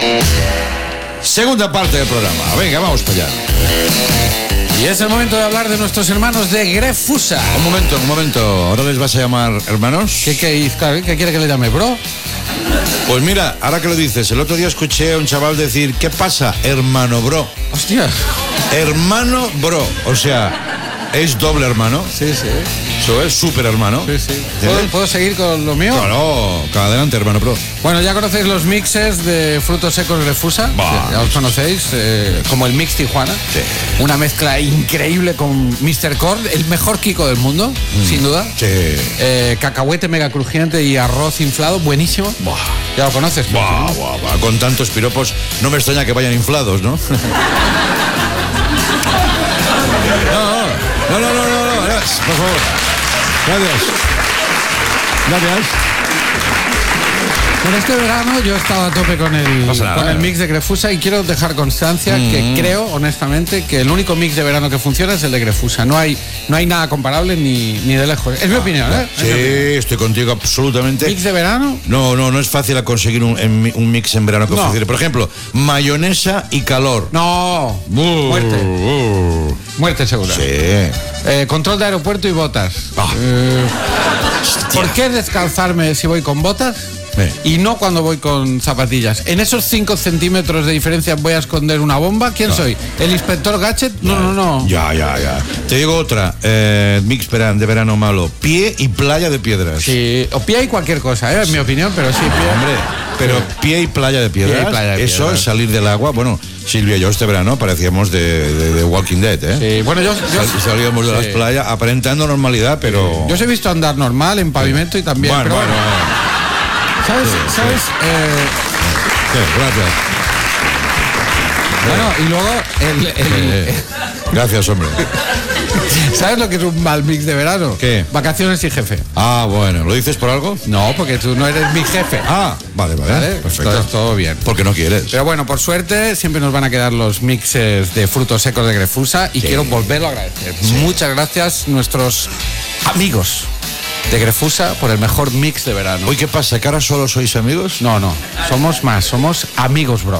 Segunda parte del programa. Venga, vamos para allá. Y es el momento de hablar de nuestros hermanos de Grefusa. Un momento. ¿Ahora les vas a llamar hermanos? ¿Qué quiere que le llame, bro? Pues mira, ahora que lo dices, el otro día escuché a un chaval decir, ¿qué pasa, hermano bro? Hostia. Hermano bro, o sea, es doble hermano. Sí. Eso es súper hermano. Sí. ¿Puedo seguir con lo mío? Claro, adelante, hermano bro. Bueno, ya conocéis los mixes de frutos secos Grefusa. Ya os conocéis, como el Mix Tijuana. Sí. Una mezcla increíble con Mr. Corn, el mejor Kiko del mundo, sin duda. Sí. Cacahuete mega crujiente y arroz inflado, buenísimo. Buah. Ya lo conoces. Buah. Con tantos piropos, no me extraña que vayan inflados, ¿no? No, gracias, por favor. Gracias. Bueno, este verano yo he estado a tope con el mix de Grefusa y quiero dejar constancia que creo, honestamente, que el único mix de verano que funciona es el de Grefusa. No hay nada comparable ni de lejos. Es mi opinión, ¿eh? Sí, estoy contigo absolutamente. ¿Mix de verano? No es fácil conseguir un mix en verano que funcione. Por ejemplo, mayonesa y calor. No. Muerte segura. Sí. Control de aeropuerto y botas. ¿Por qué descalzarme si voy con botas? Y no cuando voy con zapatillas. En esos 5 centímetros de diferencia voy a esconder una bomba. ¿Quién soy? ¿El inspector Gadget? No. Ya. Te digo otra. Mix de verano malo. Pie y playa de piedras. Sí, o pie y cualquier cosa, en mi opinión, pero sí, pie. Hombre, pero pie y playa de piedras. Pie y playa de eso piedras. es salir del agua. Bueno, Silvia y yo este verano parecíamos de Walking Dead, ¿eh? Sí, bueno, yo salíamos de las playas aparentando normalidad, pero... Yo os he visto andar normal en pavimento y también. Bueno. ¿Sabes? Sí, gracias. Bueno, y luego Gracias, hombre. ¿Sabes lo que es un mal mix de verano? ¿Qué? Vacaciones y jefe. Ah, bueno, ¿lo dices por algo? No, porque tú no eres mi jefe. Ah, vale. Perfecto. Entonces, todo bien. Porque no quieres. Pero bueno, por suerte siempre nos van a quedar los mixes de frutos secos de Grefusa y quiero volverlo a agradecer. Sí. Muchas gracias, nuestros amigos de Grefusa, por el mejor mix de verano. Uy, ¿qué pasa? ¿Que ahora solo sois amigos? No, somos más, somos amigos, bro.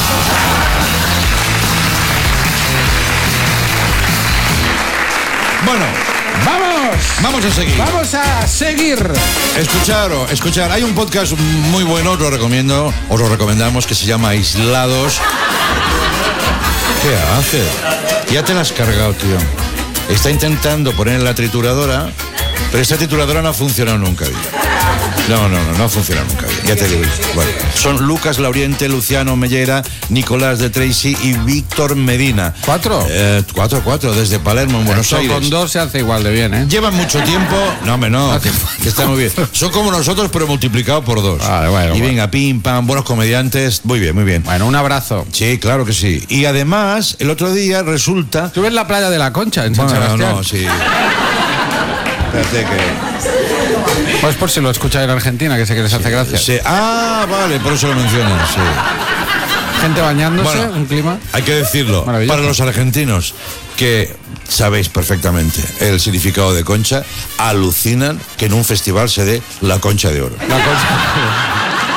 Bueno, vamos a seguir. Escuchar. Hay un podcast muy bueno, os lo recomendamos, que se llama Aislados. ¿Qué hace? Ya te la has cargado, tío. Está intentando poner en la trituradora, pero esta trituradora no ha funcionado nunca bien. No ha funcionado nunca bien. Ya te digo. Bueno, son Lucas Lauriente, Luciano Mellera, Nicolás de Tracy y Víctor Medina. ¿4? 4, desde Palermo, en Buenos Aires. Con 2 se hace igual de bien, ¿eh? Llevan mucho tiempo. No, que está muy bien. Son como nosotros, pero multiplicado por 2. Vale, y venga, pim, pam, buenos comediantes. Muy bien. Bueno, un abrazo. Sí, claro que sí. Y además, el otro día resulta... ¿Tú ves la playa de la Concha en San Sebastián? No, sí. Espérate que... Pues por si lo escucháis en Argentina, que sé que les hace gracia. Sí. Ah, vale, por eso lo mencionan, sí. Gente bañándose, un clima. Hay que decirlo, para los argentinos, que sabéis perfectamente el significado de concha, alucinan que en un festival se dé la concha de oro. La concha.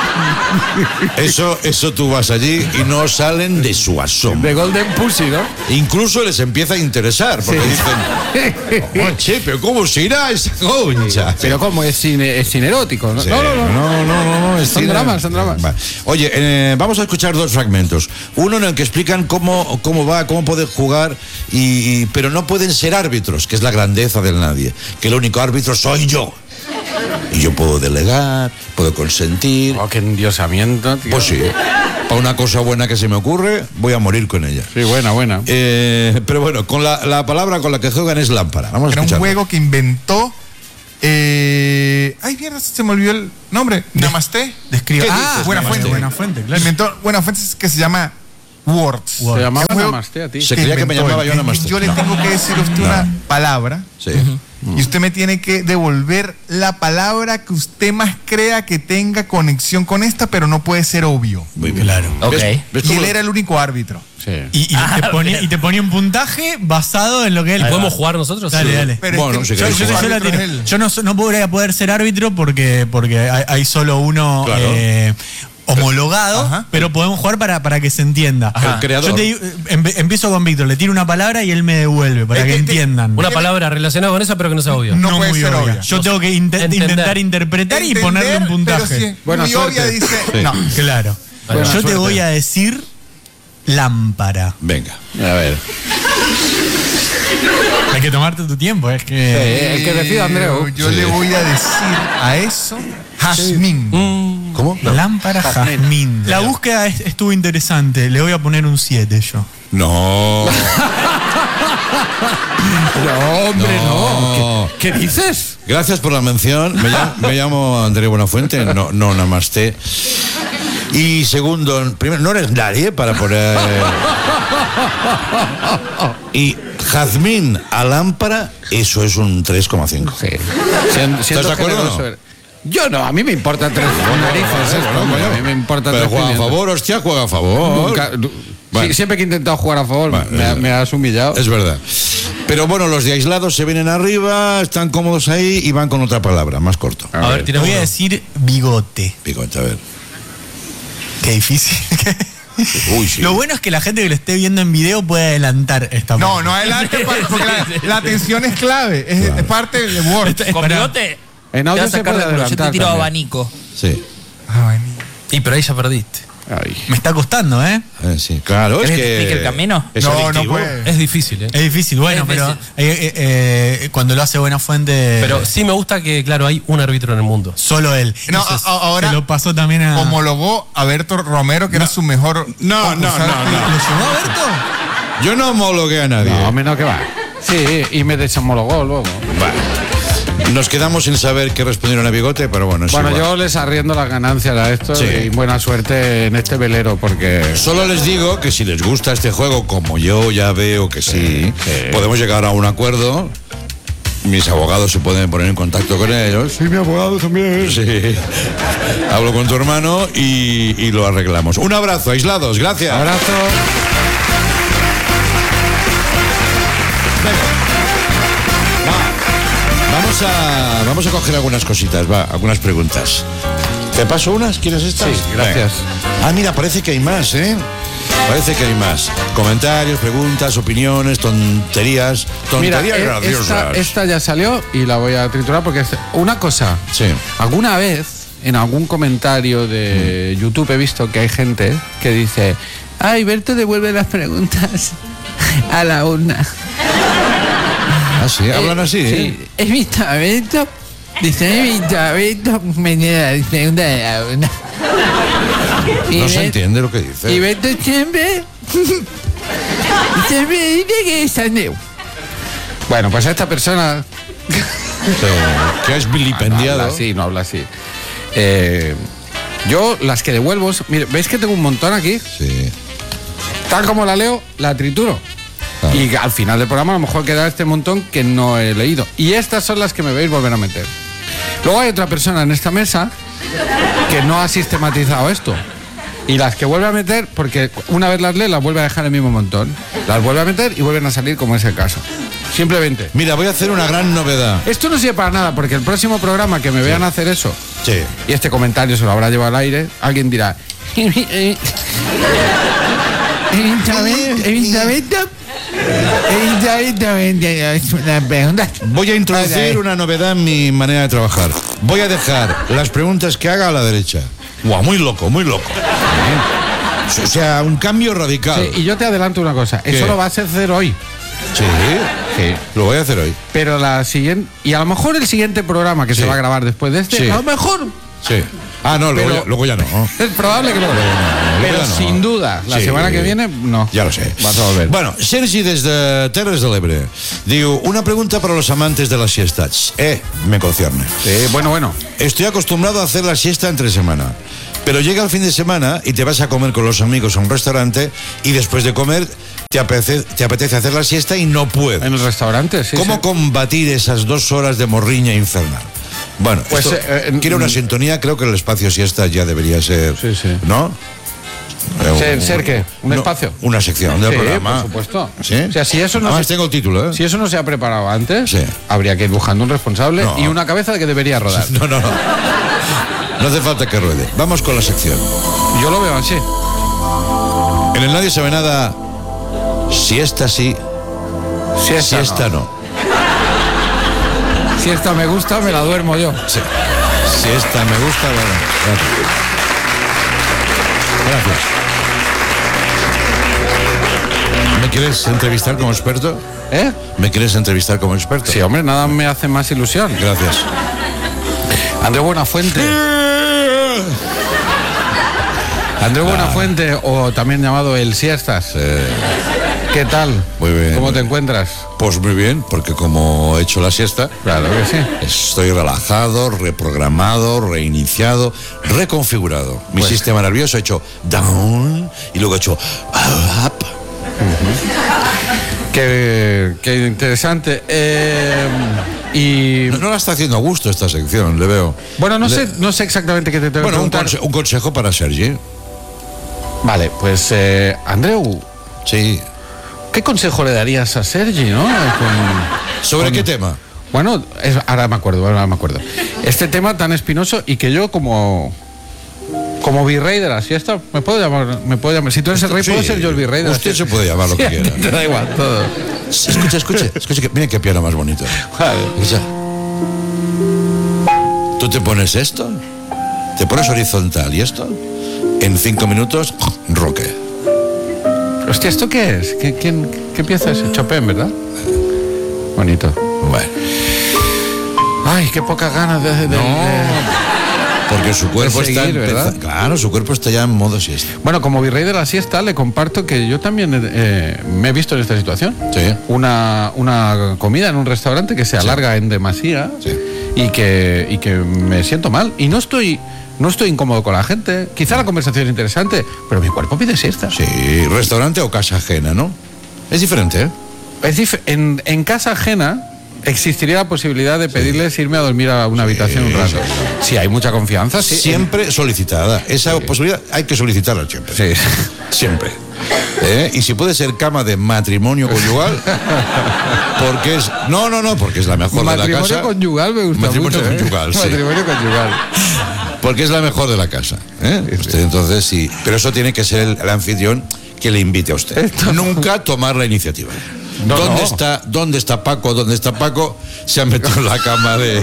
Eso tú vas allí y no salen de su asombro. De Golden Pussy, ¿no? Incluso les empieza a interesar, porque dicen, che, pero ¿cómo se irá esa concha? Pero ¿cómo? Es cine erótico, ¿no? Sí. No. Son dramas. Va. Oye, vamos a escuchar 2 fragmentos. Uno en el que explican cómo pueden jugar, pero no pueden ser árbitros, que es la grandeza del nadie. Que el único árbitro soy yo. Y yo puedo delegar, puedo consentir. Oh, qué endiosamiento, tío. Pues sí. Para una cosa buena que se me ocurre, voy a morir con ella. Sí, buena. Pero bueno, con la palabra con la que juegan es lámpara. Vamos a escuchar. Era un juego que inventó... Ay, mierda, se me olvidó el nombre. Namaste. Describe. Buenafuente, claro. Inventó Buenafuente, que se llama Words. Se llamaba Namaste a ti. Se creía que me llamaba yo Namaste. Yo le tengo que decir a usted una palabra. Sí. Y usted me tiene que devolver la palabra que usted más crea que tenga conexión con esta, pero no puede ser obvio. Muy bien. Claro. ¿Ves Y él era el único árbitro. Sí. Y te ponía un puntaje basado en lo que él... ¿Podemos jugar nosotros? Dale. Pero Bueno, es que si querés. él. Yo no podría poder ser árbitro porque hay solo uno. Claro. homologado, pero podemos jugar para que se entienda. El creador. Yo empiezo con Víctor, le tiro una palabra y él me devuelve para que entiendan. Una palabra relacionada con eso, pero que no sea obvia. No puede muy ser obvia. Yo tengo que intentar interpretar y ponerle un puntaje. Pero si Buena muy obvia suerte. dice, Sí. no. Claro. Buena Yo te suerte. voy a decir lámpara. Venga, a ver. Hay que tomarte tu tiempo, es que... El que decida, Andreu. Yo le voy a decir a eso jazmín. ¿Cómo? Lámpara jazmín. La búsqueda estuvo interesante. Le voy a poner un 7 yo. No. No, hombre, No. ¿Qué dices? Gracias por la mención. Me llamo Andrés Buenafuente, no Namaste. Y segundo, primero, no eres nadie para poner... Y jazmín a lámpara, eso es un 3,5. Sí. ¿Estás de acuerdo o no? Yo no, a mí me importa tres narices. A mí me importa Pero tres juega a pimientos. favor, hostia, juega a favor. Nunca- Bueno. Sí, siempre que he intentado jugar a favor Bueno, me has humillado. Es verdad. Pero bueno, los de aislados se vienen arriba, están cómodos ahí y van con otra palabra, más corto. A ver, Te tira voy a uno. decir bigote. Picote, a ver. Qué difícil. Uy, sí. Lo bueno es que la gente que lo esté viendo en video puede adelantar esta No, parte. no adelante, porque la atención es clave. Es parte del Word. Con bigote. En te audio vas a se sacar puede de culo. Yo te adelantar tiro también. abanico. Sí. Y pero ahí ya perdiste. Ay. Me está costando, ¿eh? Sí, claro, es ¿Querés que que... te explique el camino? Es No, no adictivo. puede. Es difícil, Es difícil, bueno, Es pero difícil. cuando lo hace Buena Fuente, Pero sí me gusta que, claro, hay un árbitro en el mundo. solo él. No, Entonces, ahora se lo pasó también a... homologó a Berto Romero, que era su mejor. No. ¿Lo llevó a Berto? Yo no homologué a nadie. No, menos que va. Sí, y me deshomologó luego. Nos quedamos sin saber qué respondieron a Bigote, pero bueno, es Bueno, igual. yo les arriendo las ganancias a esto Sí. y buena suerte en este velero porque... Solo les digo que si les gusta este juego, como yo ya veo que sí, podemos llegar a un acuerdo. Mis abogados se pueden poner en contacto con ellos. Sí, mi abogado también. Sí. Hablo con tu hermano y lo arreglamos. Un abrazo, aislados. Gracias. Abrazo. Vamos a coger algunas cositas, algunas preguntas. ¿Te paso unas? ¿Quieres estas? Sí, gracias. Venga. Ah, mira, parece que hay más, ¿eh? Parece que hay más. Comentarios, preguntas, opiniones, tonterías. Mira, Tonterías graciosas. esta ya salió y la voy a triturar porque es una cosa. Sí. Alguna vez en algún comentario de YouTube he visto que hay gente que dice: ay, Berto devuelve las preguntas a la una. Ah, sí, hablan así, ¿eh? Sí, he visto a Berto. Dice, he visto a Berto me da las preguntas a la una. No se entiende lo que Y dice. Berto siempre dice que es Andreu. Bueno, pues esta persona Que es no habla vilipendiado. así, no habla así. Yo las que devuelvo, mire, ¿veis que tengo un montón aquí? Sí. Tal como la leo, la trituro. Claro. Y al final del programa a lo mejor queda este montón que no he leído. Y estas son las que me veis volver a meter. Luego hay otra persona en esta mesa que no ha sistematizado esto. Y las que vuelve a meter, porque una vez las lee, las vuelve a dejar en el mismo montón. Las vuelve a meter y vuelven a salir como es el caso. Simplemente. Mira, voy a hacer una gran novedad. Esto no sirve para nada, porque el próximo programa que me vean hacer eso, Sí. y este comentario se lo habrá llevado al aire, alguien dirá... Voy a introducir una novedad en mi manera de trabajar. Voy a dejar las preguntas que haga a la derecha. Guau, muy loco, muy loco. O sea, un cambio radical. Sí, y yo te adelanto una cosa, ¿Qué? eso lo vas a hacer hoy. Sí, Sí. lo voy a hacer hoy. Pero la siguiente, y a lo mejor el siguiente programa que Sí. se va a grabar después de este, Sí. a lo mejor Sí. Ah, no, luego, Pero- luego ya no. es probable que lo Pero ya no. sin duda, la Sí. semana que viene, no. Ya lo sé. Vas a volver. Bueno, Sergi des de Terres de l'Ebre. Digo, una pregunta para los amantes de las siestas. Me concierne. Bueno. Estoy acostumbrado a hacer la siesta entre semana. Pero llega el fin de semana y te vas a comer con los amigos a un restaurante y después de comer te apetece hacer la siesta y no puedes. En el restaurante, sí. ¿Cómo sí. combatir esas 2 horas de morriña infernal? Bueno, Pues, esto quiere una sintonía, creo que el espacio siesta ya debería ser, Sí, sí. ¿no? ¿Ser qué? ¿Un no, espacio? Una sección del Sí, programa. por supuesto. ¿Sí? O sea, si eso no Además se- tengo el título, ¿eh? Si eso no se ha preparado antes, Sí. habría que ir buscando un responsable No. y una cabeza de que debería rodar. No. No hace falta que ruede. Vamos con la sección. Yo lo veo así. En el Nadie Sabe Nada, siesta sí, siesta no. Si esta me gusta, me la duermo yo. Sí. Si esta me gusta, bueno. Gracias. ¿Me quieres entrevistar como experto? ¿Me quieres entrevistar como experto? Sí, hombre, nada me hace más ilusión. Gracias. Andreu Buenafuente. Andreu Buenafuente, o también llamado el Siestas. ¿Qué tal? Muy bien. ¿Cómo te encuentras? Pues muy bien, porque como he hecho la siesta, claro que sí. Estoy relajado, reprogramado, reiniciado, reconfigurado. Mi sistema nervioso ha hecho down y luego ha hecho up. Qué interesante. Y no la está haciendo a gusto esta sección, le veo. Bueno, no sé exactamente qué te tengo que preguntar. Un consejo para Sergi. Vale, pues Andreu. Sí. ¿Qué consejo le darías a Sergi, no? ¿Sobre qué tema? Bueno, ahora me acuerdo. Este tema tan espinoso y que yo como virrey de la siesta, me puedo llamar. Si tú eres el rey, puedo ser yo el virrey de la siesta. Usted se puede llamar lo que quiera. Te da igual todo. Escucha, mira qué piano más bonito. Vale. Escucha. Tú te pones esto, te pones horizontal y esto, en 5 minutos, roque. Hostia, ¿esto qué es? ¿Qué pieza es? Chopin, ¿verdad? Bonito. Bueno. Ay, qué pocas ganas de porque su cuerpo seguir, está ¿verdad? Claro, su cuerpo está ya en modo siesta. Bueno, como virrey de la siesta, le comparto que yo también me he visto en esta situación. Sí. Una comida en un restaurante que se alarga en demasía, sí, y que me siento mal. Y no estoy incómodo con la gente. Quizá la conversación es interesante, pero mi cuerpo pide siesta. Sí, restaurante o casa ajena, ¿no? Es diferente, ¿eh? En casa ajena existiría la posibilidad de pedirles irme a dormir a una habitación un rato. Si hay mucha confianza, sí. Siempre solicitada. Esa posibilidad hay que solicitarla siempre. Sí. Siempre. Y si puede ser cama de matrimonio conyugal, porque es... No, porque es la mejor de la casa. Matrimonio conyugal me gusta mucho. Conyugal, sí. Matrimonio conyugal. Porque es la mejor de la casa. Usted entonces sí. Pero eso tiene que ser el anfitrión que le invite a usted. Nunca tomar la iniciativa. ¿Dónde está Paco? ¿Dónde está Paco? Se ha metido en la cama de...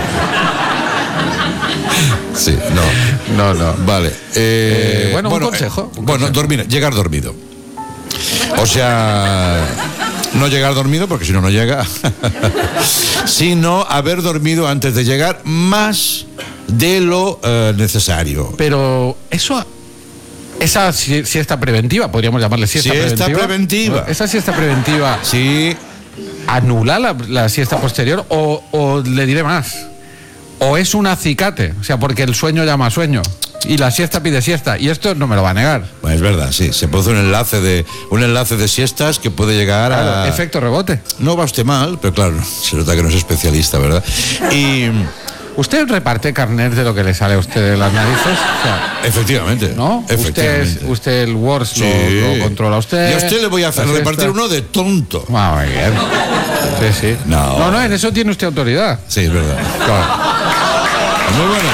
Sí, no. Vale. Un consejo. Llegar dormido. O sea, no llegar dormido, porque si no, no llega. Sino haber dormido antes de llegar más de lo necesario. Pero esa siesta preventiva, podríamos llamarle siesta preventiva. Esa siesta preventiva. Sí. ¿Anula la siesta posterior o le diré más? ¿O es un acicate? O sea, porque el sueño llama a sueño y la siesta pide siesta, y esto no me lo va a negar. Pues es verdad, sí. Se produce un enlace de siestas que puede llegar a... Efecto rebote. No va usted mal, pero claro, se nota que no es especialista, ¿verdad? Y... ¿Usted reparte carnet de lo que le sale a usted de las narices? O sea, efectivamente. ¿No? Efectivamente. Usted el Word sí. lo controla usted. Y a usted le voy a hacer repartir uno de tonto. Muy bien. Sí. No, en eso tiene usted autoridad. Sí, es verdad. Claro. Muy bueno.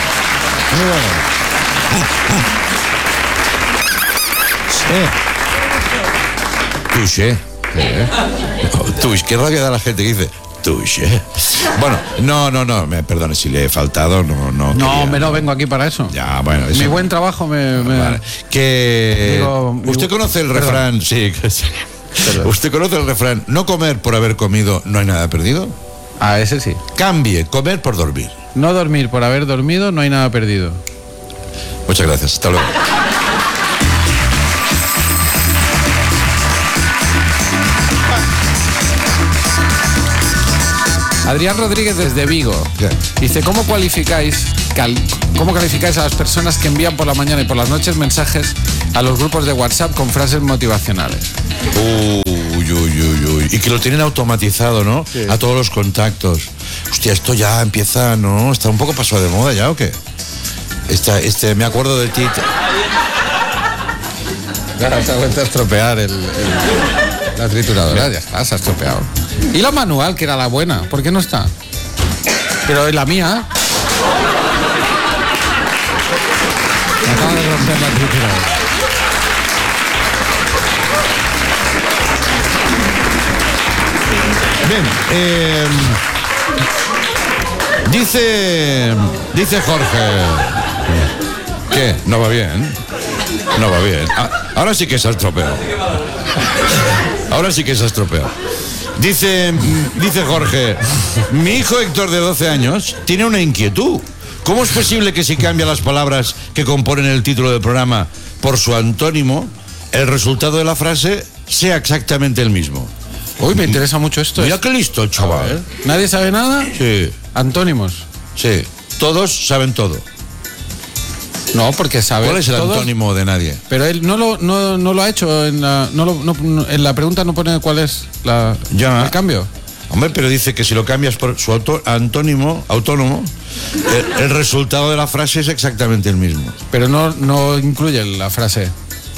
Touché. Touché. Qué rabia da la gente que dice touché. Bueno, no, me perdone si le he faltado, no vengo aquí para eso. Ya, bueno. Mi buen trabajo me... Vale. ¿Usted conoce el refrán? Sí. ¿Usted conoce el refrán? No comer por haber comido, no hay nada perdido. Ah, ese sí. Cambie, comer por dormir. No dormir por haber dormido, no hay nada perdido. Muchas gracias, hasta luego. Adrián Rodríguez desde Vigo dice: ¿Cómo calificáis a las personas que envían por la mañana y por las noches mensajes a los grupos de WhatsApp con frases motivacionales? Uy. Y que lo tienen automatizado, ¿no? Sí. A todos los contactos. Hostia, esto ya empieza, ¿no? Está un poco pasado de moda ya, ¿o qué? Me acuerdo de ti. Claro, se ha vuelto a estropear la trituradora, ya está, se ha estropeado. ¿Y la manual, que era la buena? ¿Por qué no está? Pero es la mía. Me acaba de romper la tritura. Bien, dice Jorge. ¿Qué? ¿No va bien? No va bien. Ahora sí que se ha estropeado. Ahora sí que se ha estropeado. Dice Jorge, mi hijo Héctor de 12 años tiene una inquietud. ¿Cómo es posible que si cambia las palabras que componen el título del programa por su antónimo, el resultado de la frase sea exactamente el mismo? Uy, me interesa mucho esto. Mira qué listo, chaval. ¿Nadie sabe nada? Sí. Antónimos. Sí. Todos saben todo. No, porque sabe. ¿Cuál es el todos, antónimo de nadie? Pero él no lo ha hecho. En la pregunta no pone cuál es el cambio. Hombre, pero dice que si lo cambias por su autónomo, el resultado de la frase es exactamente el mismo. Pero no incluye la frase.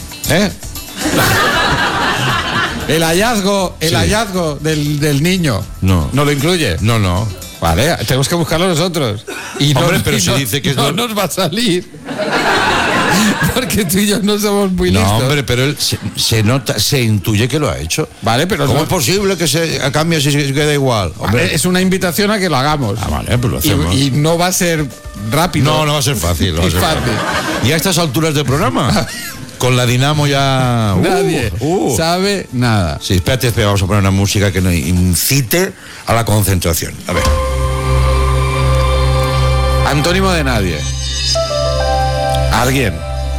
El hallazgo del niño. No lo incluye. No. Vale, tenemos que buscarlo nosotros. Hombre, pero si dice que no nos va a salir. Porque tú y yo no somos muy listos. No, hombre, pero él se nota, se intuye que lo ha hecho. Vale, pero ¿cómo es posible que se cambie si se queda igual? Vale, es una invitación a que lo hagamos. Vale, pues lo hacemos. Y no va a ser rápido. No va a ser fácil. Es fácil. Y a estas alturas del programa, con la Dinamo ya... Nadie sabe nada. Sí, espérate, vamos a poner una música que nos incite a la concentración. A ver. Antónimo de nadie. ¿Alguien?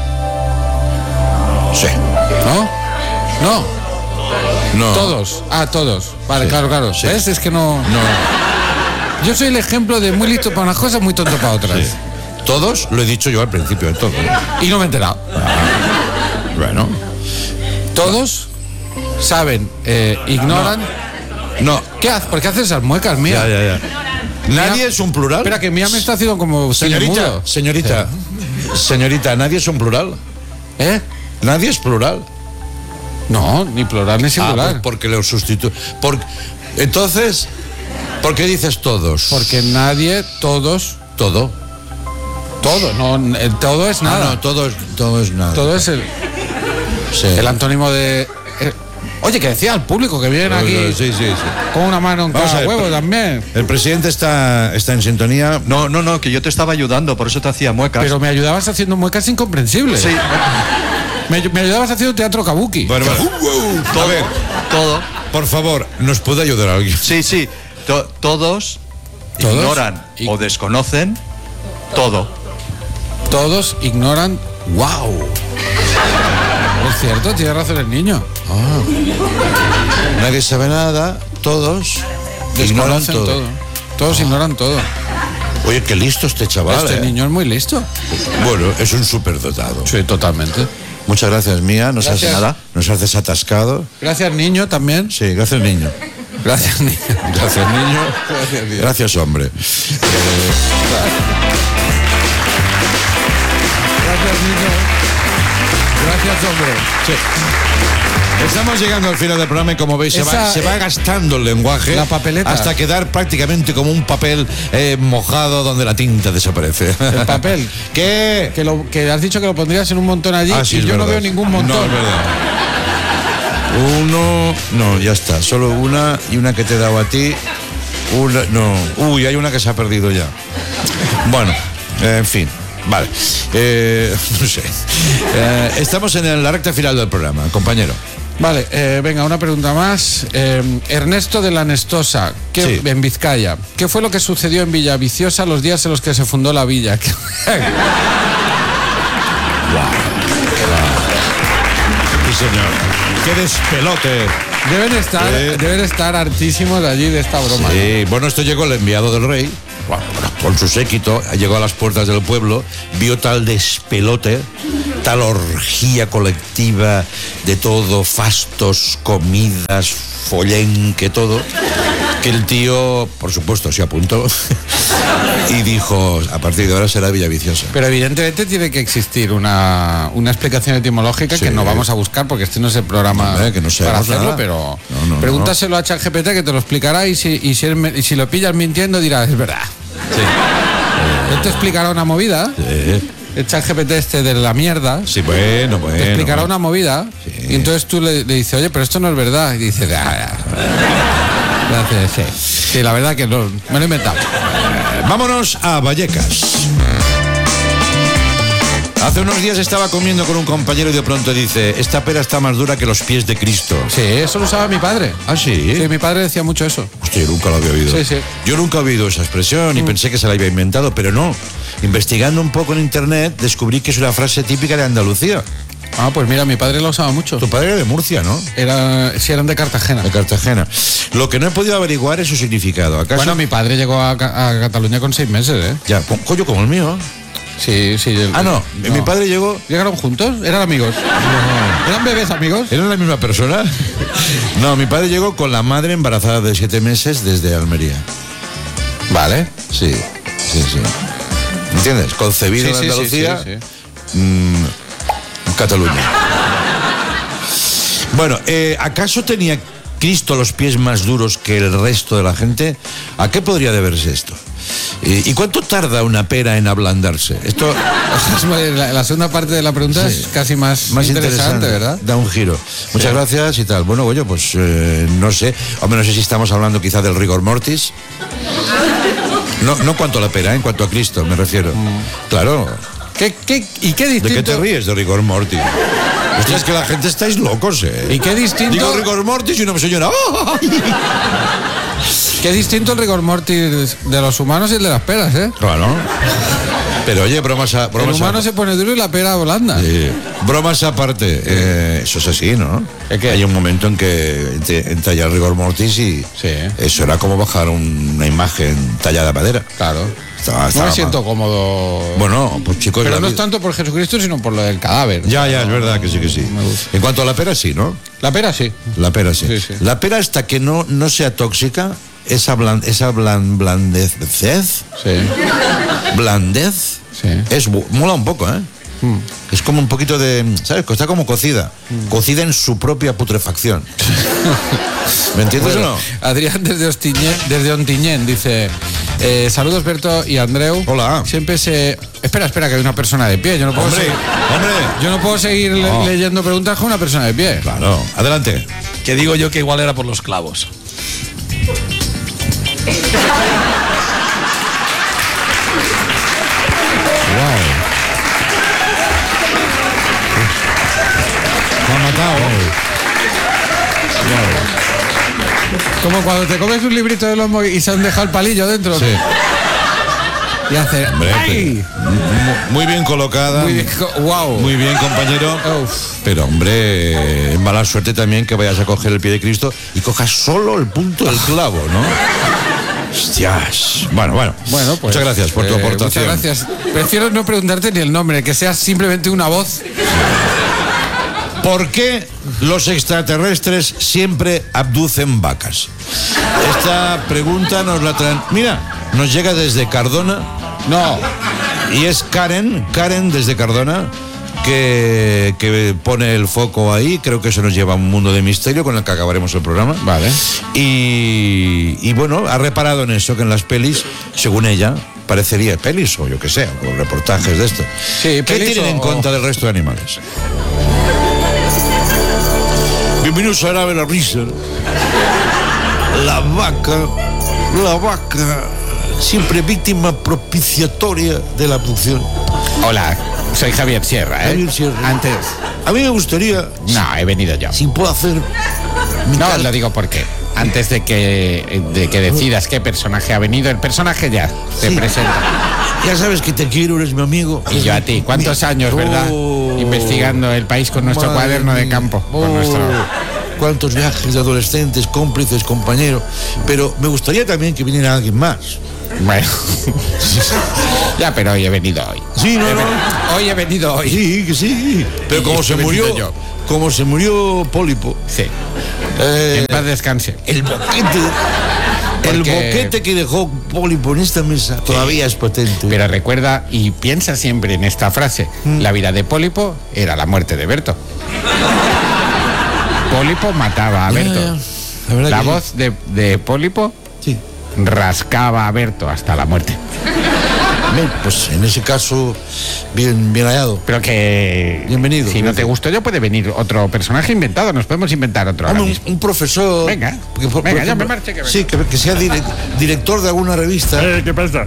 Sí. No. Todos. Todos. Vale, sí. Claro. Sí. ¿Ves? Es que no. Yo soy el ejemplo de muy listo para unas cosas, muy tonto para otras. Sí. Todos, lo he dicho yo al principio de todo. Y no me he enterado. Bueno. Todos saben, ignoran. No. ¿Qué haces? ¿Por qué haces esas muecas, mía? Ya. ¿Nadie es un plural? Espera, que mía me está haciendo como Señorita, ¿nadie es un plural? ¿Nadie es plural? No, ni plural ni singular. Pues porque lo sustituye. Entonces, ¿por qué dices todos? Porque nadie, todos. Todo. Todo, no, todo es nada. Todo es nada. Todo es el antónimo de... Oye, que decía al público que viene aquí Sí. con una mano en cada huevo también. El presidente está en sintonía. No, que yo te estaba ayudando, por eso te hacía muecas. Pero me ayudabas haciendo muecas incomprensibles. Sí. Me ayudabas haciendo teatro kabuki. Bueno. Todo, a ver, todo. por favor, ¿nos puede ayudar alguien? Sí. Todos ignoran o desconocen todo. Todos ignoran. ¡Wow! Es cierto, tiene razón el niño. Nadie sabe nada, todos ignoran todo. Todos ignoran todo. Oye, qué listo este chaval. Este niño es muy listo. Bueno, es un superdotado. Sí, totalmente. Muchas gracias, Mía. Nos haces atascado. Gracias, niño, también. Sí, gracias, niño. Gracias, niño. Gracias, niño. Gracias, hombre. Gracias, niño. Gracias, hombre. Sí. Estamos llegando al final del programa y como veis se va gastando el lenguaje, la papeleta, hasta quedar prácticamente como un papel mojado donde la tinta desaparece. El papel. ¿Qué? Que has dicho que lo pondrías en un montón allí Sí, y yo no veo ningún montón. No, es verdad. No, ya está. Solo una y una que te he dado a ti. Uy, hay una que se ha perdido ya. Bueno, en fin. Vale. No sé. Estamos en la recta final del programa, compañero. Vale, venga, una pregunta más. Ernesto de la Nestosa, en Vizcaya. ¿Qué fue lo que sucedió en Villaviciosa los días en los que se fundó la villa? Sí, señor. ¡Qué despelote! Deben estar hartísimos allí de esta broma. Sí, bueno, esto llegó el enviado del rey, con su séquito, llegó a las puertas del pueblo, vio tal despelote, tal orgía colectiva de todo, fastos, comidas, follenque, todo, que el tío, por supuesto, se apuntó y dijo, a partir de ahora será Villaviciosa. Pero evidentemente tiene que existir una explicación etimológica que no vamos a buscar porque este no es el programa que no para hacerlo, nada. pero pregúntaselo a ChatGPT que te lo explicará y si lo pillas mintiendo dirás, es verdad. Sí. Él te explicará una movida. Sí. el ChatGPT este de la mierda, Sí, bueno. te explicará una movida, Sí. y entonces tú le dices, oye, pero esto no es verdad. Y dice, gracias, sí, la verdad que no, me lo he inventado. Vámonos a Vallecas. Hace unos días estaba comiendo con un compañero y de pronto dice, esta pera está más dura que los pies de Cristo. Sí, eso lo usaba mi padre. ¿Ah, sí? Sí, mi padre decía mucho eso. Hostia, yo nunca lo había oído. Sí, sí. Yo nunca he oído esa expresión y pensé que se la había inventado, pero no. Investigando un poco en internet, descubrí que es una frase típica de Andalucía. Ah, pues mira, mi padre la usaba mucho. Tu padre era de Murcia, ¿no? Sí, eran de Cartagena. De Cartagena. Lo que no he podido averiguar es su significado. ¿Acaso? Bueno, mi padre llegó a Cataluña con 6 meses, ¿eh? Ya, coño, como el mío. Sí. No. Mi padre llegó... ¿Llegaron juntos? ¿Eran amigos? ¿Eran bebés amigos? ¿Eran la misma persona? No, mi padre llegó con la madre embarazada de 7 meses desde Almería. Vale. Sí. ¿Entiendes? Concebido en Andalucía, Cataluña. Bueno, ¿acaso tenía Cristo los pies más duros que el resto de la gente? ¿A qué podría deberse esto? ¿Y cuánto tarda una pera en ablandarse? Esto La segunda parte de la pregunta es casi más interesante, ¿verdad? Da un giro. Muchas gracias y tal. Bueno, Goyo, pues no sé. Hombre, no sé si estamos hablando quizá del rigor mortis. No cuanto a la pera, en cuanto a Cristo me refiero. Claro. ¿Y qué distinto? ¿De qué te ríes de rigor mortis? Hostia, es que la gente estáis locos, ¿eh? ¿Y qué distinto? Digo rigor mortis y una señora... ¡Oh! Qué distinto el rigor mortis de los humanos y el de las peras, ¿eh? Claro. Pero oye, bromas el humano se pone duro y la pera blanda. Bromas aparte, eso es así, ¿no? Hay un momento en que entalla el rigor mortis y eso era como bajar una imagen tallada de madera. Claro. Estaba no me mal. siento cómodo. Bueno, pues chicos... Pero no es tanto por Jesucristo, sino por lo del cadáver. Ya, es verdad que sí. En cuanto a la pera, sí, ¿no? La pera sí. La pera sí. Sí. La pera, hasta que no sea tóxica, esa blandez, mola un poco, ¿eh? Es como un poquito de, ¿sabes? Está como cocida cocida en su propia putrefacción. ¿Me entiendes o no? Adrián desde Ontinyent dice, saludos Berto y Andreu. Hola. Siempre se... Espera, que hay una persona de pie. Yo no puedo Yo no puedo seguir leyendo preguntas con una persona de pie. Claro, adelante. Que digo yo que igual era por los clavos. Me ha matado. Como cuando te comes un librito de lomo y se han dejado el palillo dentro. Sí. Y hace... Hombre, ¡ay! Muy bien colocada. Wow. Muy bien, compañero. Uf. Pero, hombre, mala suerte también que vayas a coger el pie de Cristo y cojas solo el punto del clavo, ¿no? Hostias. Bueno, pues, muchas gracias por tu aportación. Muchas gracias. Prefiero no preguntarte ni el nombre, que sea simplemente una voz. ¿Por qué los extraterrestres siempre abducen vacas? Esta pregunta nos la traen... Mira, nos llega desde Cardona. No. Y es Karen desde Cardona, que pone el foco ahí. Creo que eso nos lleva a un mundo de misterio con el que acabaremos el programa. Vale. Y bueno, ha reparado en eso, que en las pelis, según ella, parecería pelis o yo que sé, o reportajes de esto. Sí, ¿qué tienen en contra del resto de animales? Bienvenidos a Árabe la risa. La vaca, siempre víctima propiciatoria de la abducción. Hola, soy Javier Sierra, ¿eh? Javier Sierra. Antes... A mí me gustaría... No, he venido yo. Si puedo hacer... No, lo digo porque antes de que decidas qué personaje ha venido, el personaje ya te presenta. Ya sabes que te quiero, eres mi amigo. Y yo a ti. ¿Cuántos años, verdad? Investigando el país con nuestro cuaderno de campo. Con nuestro... Cuántos viajes de adolescentes, cómplices, compañeros. Pero me gustaría también que viniera alguien más. Bueno. Ya, pero hoy he venido hoy. Sí, no. Hoy he venido hoy. Sí, que sí. Pero como se murió... Como se murió Pólipo. Sí. En paz descanse. El boquete... El boquete que dejó Pólipo en esta mesa todavía es potente. Pero recuerda y piensa siempre en esta frase. La vida de Pólipo era la muerte de Berto. Pólipo mataba a Berto. La voz de Pólipo rascaba a Berto hasta la muerte. Bien, pues en ese caso, bien hallado. Pero que... Bienvenido. Si no te gustó yo, puede venir otro personaje inventado. Nos podemos inventar otro. Un profesor... Venga, ya me marche. Que sí, que sea director de alguna revista. ¿Qué pasa?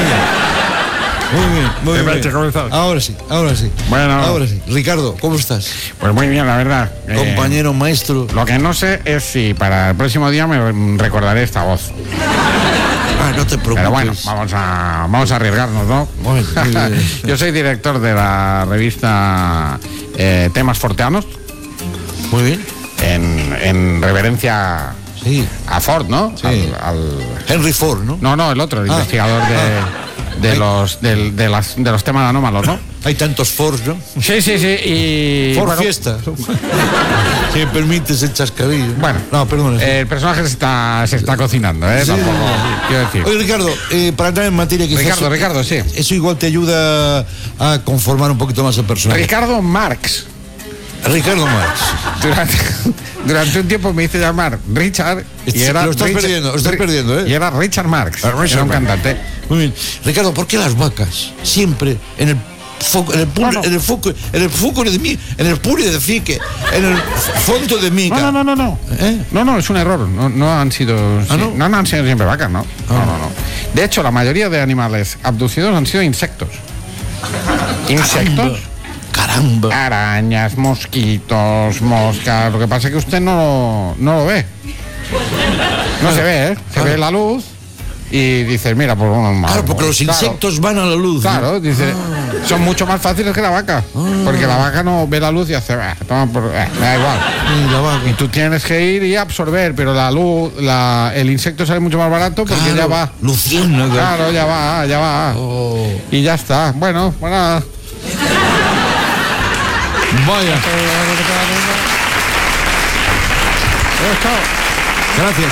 Muy bien. Ahora sí. Bueno. Ahora sí. Ricardo, ¿cómo estás? Pues muy bien, la verdad. Compañero, maestro. Lo que no sé es si para el próximo día me recordaré esta voz. No te preocupes. Pero bueno, vamos a arriesgarnos, ¿no? Bueno, yo soy director de la revista Temas Forteanos. Muy bien. En reverencia a Ford, ¿no? Sí. Al Henry Ford, ¿no? No, el otro, el investigador de los temas anómalos, ¿no? Hay tantos Fords, ¿no? Sí. Y Ford Fiesta. Si me permites el chascarrillo. Bueno, no, perdón. El personaje se está cocinando, ¿eh? Sí, Tampoco, quiero decir. Oye, Ricardo, para entrar en materia, quizás... Ricardo, sí. Eso igual te ayuda a conformar un poquito más el personaje. Ricardo Marx. Durante un tiempo me hice llamar Richard y era lo estás perdiendo, ¿eh? Y era Richard Marx. Era un cantante. Muy bien. Ricardo, ¿por qué las vacas siempre en el foco de mí, en el puri de fique, en el fondo de mí? No. No, es un error. No han sido no han sido siempre vacas, ¿no? No. De hecho, la mayoría de animales abducidos han sido insectos. ¿Insectos? Caramba. Arañas, mosquitos, moscas. Lo que pasa es que usted no lo ve. No se ve, ¿eh? Se ve la luz y dice, mira, pues vamos. Claro, porque los insectos van a la luz. Claro, ¿no? Dice, son mucho más fáciles que la vaca. Porque la vaca no ve la luz y hace, toma me da igual. Y tú tienes que ir y absorber, pero la luz, el insecto sale mucho más barato porque ya va. Luciendo. Claro, ya va. Y ya está. Bueno. Vaya. Gracias.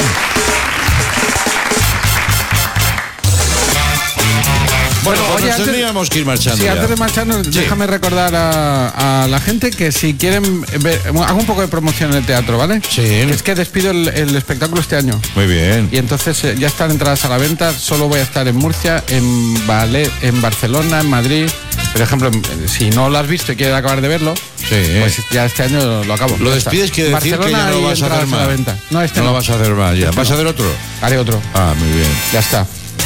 Bueno, oye, teníamos que ir marchando. Sí, antes de marcharnos, déjame recordar a la gente que si quieren ver, hago un poco de promoción en el teatro, ¿vale? Sí. Es que despido el espectáculo este año. Muy bien. Y entonces ya están entradas a la venta. Solo voy a estar en Murcia, en Barcelona, en Madrid. Por ejemplo, si no lo has visto y quieres acabar de verlo, pues ya este año lo acabo. Lo despides, quiere decir que ya no lo vas a hacer más. No, no lo vas a hacer más ya. ¿Vas a hacer otro? Haré otro. Muy bien. Ya está.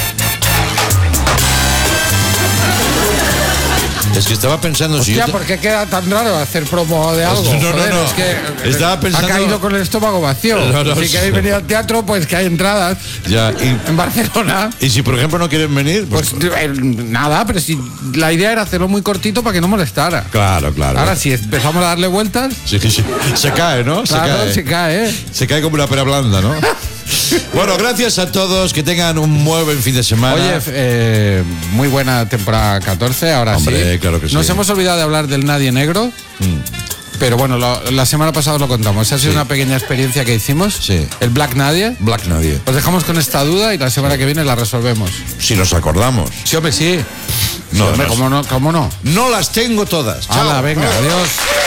Es que estaba pensando... Hostia, ¿por qué queda tan raro hacer promo de algo? No. Es que estaba pensando... ha caído con el estómago vacío. Si queréis venir al teatro, pues que hay entradas en Barcelona. Y si, por ejemplo, no quieren venir... Pues nada, pero si la idea era hacerlo muy cortito para que no molestara. Claro. Ahora, si empezamos a darle vueltas... Sí. Se cae, ¿no? Claro, se cae. Se cae como una pera blanda, ¿no? Bueno, gracias a todos, que tengan un muy buen fin de semana. Oye, muy buena temporada 14, ahora Hombre, sí. Claro que sí. Nos hemos olvidado de hablar del Nadie Negro, pero bueno, la semana pasada lo contamos. Ha sido una pequeña experiencia que hicimos. Sí. El Black Nadie. Os dejamos con esta duda y la semana que viene la resolvemos. Si nos acordamos. Sí, hombre, sí. No, sí, hombre, ¿cómo no? No las tengo todas. Hala, venga, adiós.